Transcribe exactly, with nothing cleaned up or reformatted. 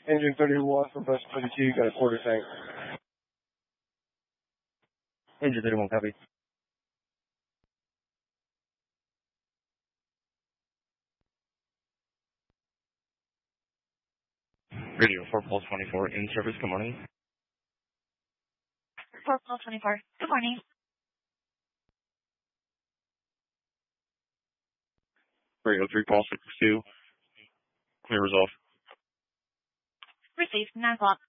Engine thirty-one from bus thirty-two, got a quarter tank. Engine thirty-one, copy. Radio four Pulse twenty-four, in service, good morning. four Pulse twenty-four, good morning. Radio three Pulse sixty-two, clear resolve. Received, nine o'clock.